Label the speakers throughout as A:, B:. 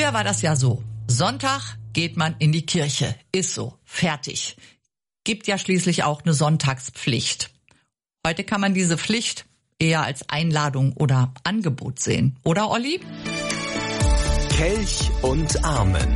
A: Früher war das ja so. Sonntag geht man in die Kirche. Ist so. Fertig. Gibt ja schließlich auch eine Sonntagspflicht. Heute kann man diese Pflicht eher als Einladung oder Angebot sehen. Oder, Olli?
B: Kelch und Amen.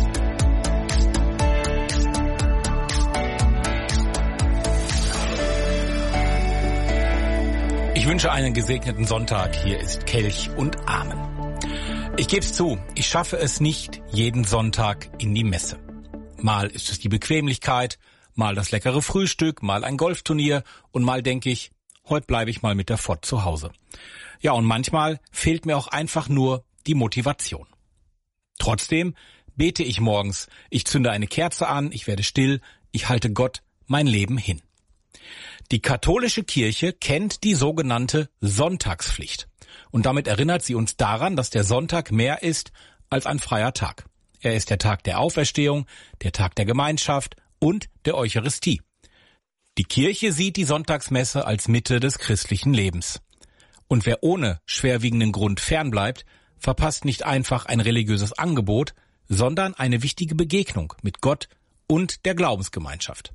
C: Ich wünsche einen gesegneten Sonntag. Hier ist Kelch und Amen. Ich geb's zu, ich schaffe es nicht jeden Sonntag in die Messe. Mal ist es die Bequemlichkeit, mal das leckere Frühstück, mal ein Golfturnier und mal denke ich, heute bleibe ich mal mit der Fott zu Hause. Ja, und manchmal fehlt mir auch einfach nur die Motivation. Trotzdem bete ich morgens, ich zünde eine Kerze an, ich werde still, ich halte Gott mein Leben hin. Die katholische Kirche kennt die sogenannte Sonntagspflicht. Und damit erinnert sie uns daran, dass der Sonntag mehr ist als ein freier Tag. Er ist der Tag der Auferstehung, der Tag der Gemeinschaft und der Eucharistie. Die Kirche sieht die Sonntagsmesse als Mitte des christlichen Lebens. Und wer ohne schwerwiegenden Grund fernbleibt, verpasst nicht einfach ein religiöses Angebot, sondern eine wichtige Begegnung mit Gott und der Glaubensgemeinschaft.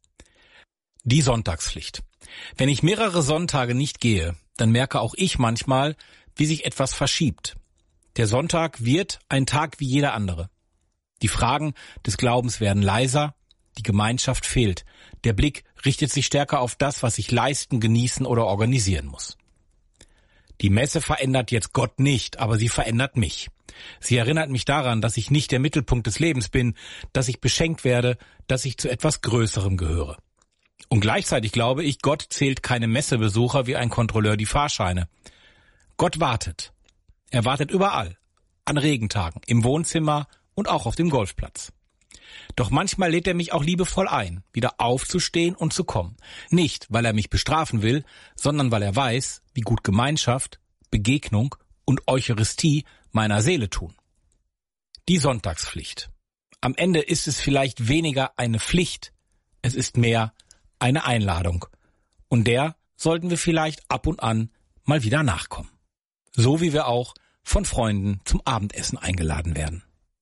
C: Die Sonntagspflicht. Wenn ich mehrere Sonntage nicht gehe, dann merke auch ich manchmal, wie sich etwas verschiebt. Der Sonntag wird ein Tag wie jeder andere. Die Fragen des Glaubens werden leiser, die Gemeinschaft fehlt. Der Blick richtet sich stärker auf das, was ich leisten, genießen oder organisieren muss. Die Messe verändert jetzt Gott nicht, aber sie verändert mich. Sie erinnert mich daran, dass ich nicht der Mittelpunkt des Lebens bin, dass ich beschenkt werde, dass ich zu etwas Größerem gehöre. Und gleichzeitig glaube ich, Gott zählt keine Messebesucher wie ein Kontrolleur die Fahrscheine. Gott wartet. Er wartet überall. An Regentagen, im Wohnzimmer und auch auf dem Golfplatz. Doch manchmal lädt er mich auch liebevoll ein, wieder aufzustehen und zu kommen. Nicht, weil er mich bestrafen will, sondern weil er weiß, wie gut Gemeinschaft, Begegnung und Eucharistie meiner Seele tun. Die Sonntagspflicht. Am Ende ist es vielleicht weniger eine Pflicht, es ist mehr eine Einladung. Und der sollten wir vielleicht ab und an mal wieder nachkommen. So wie wir auch von Freunden zum Abendessen eingeladen werden.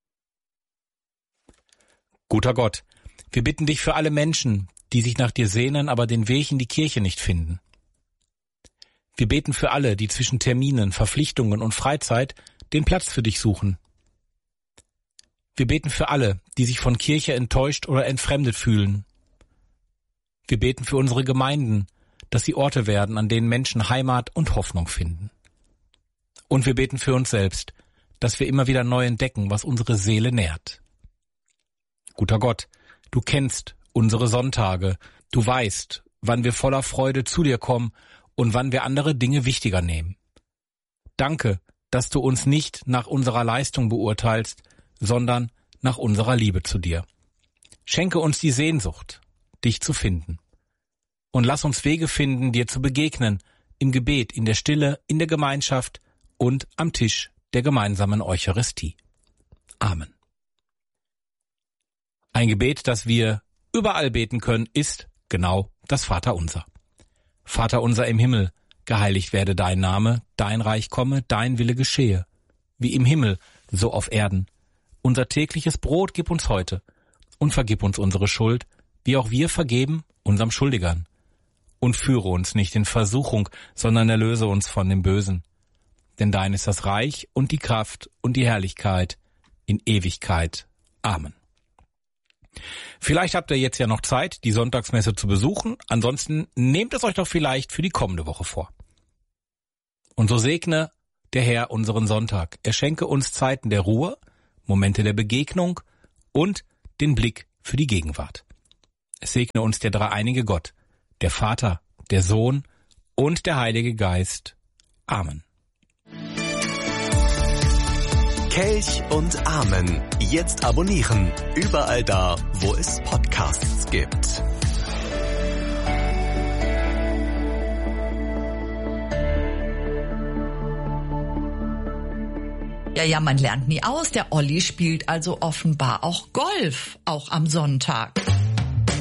C: Guter Gott, wir bitten dich für alle Menschen, die sich nach dir sehnen, aber den Weg in die Kirche nicht finden. Wir beten für alle, die zwischen Terminen, Verpflichtungen und Freizeit den Platz für dich suchen. Wir beten für alle, die sich von Kirche enttäuscht oder entfremdet fühlen. Wir beten für unsere Gemeinden, dass sie Orte werden, an denen Menschen Heimat und Hoffnung finden. Und wir beten für uns selbst, dass wir immer wieder neu entdecken, was unsere Seele nährt. Guter Gott, du kennst unsere Sonntage, du weißt, wann wir voller Freude zu dir kommen und wann wir andere Dinge wichtiger nehmen. Danke, dass du uns nicht nach unserer Leistung beurteilst, sondern nach unserer Liebe zu dir. Schenke uns die Sehnsucht, dich zu finden. Und lass uns Wege finden, dir zu begegnen, im Gebet, in der Stille, in der Gemeinschaft und am Tisch der gemeinsamen Eucharistie. Amen. Ein Gebet, das wir überall beten können, ist genau das Vaterunser. Vater unser im Himmel, geheiligt werde dein Name, dein Reich komme, dein Wille geschehe, wie im Himmel, so auf Erden. Unser tägliches Brot gib uns heute und vergib uns unsere Schuld, wie auch wir vergeben unserem Schuldigern. Und führe uns nicht in Versuchung, sondern erlöse uns von dem Bösen. Denn dein ist das Reich und die Kraft und die Herrlichkeit in Ewigkeit. Amen. Vielleicht habt ihr jetzt ja noch Zeit, die Sonntagsmesse zu besuchen. Ansonsten nehmt es euch doch vielleicht für die kommende Woche vor. Und so segne der Herr unseren Sonntag. Er schenke uns Zeiten der Ruhe, Momente der Begegnung und den Blick für die Gegenwart. Es segne uns der dreieinige Gott, der Vater, der Sohn und der Heilige Geist. Amen.
B: Kelch und Amen. Jetzt abonnieren. Überall da, wo es Podcasts gibt.
A: Ja, man lernt nie aus. Der Olli spielt also offenbar auch Golf, auch am Sonntag.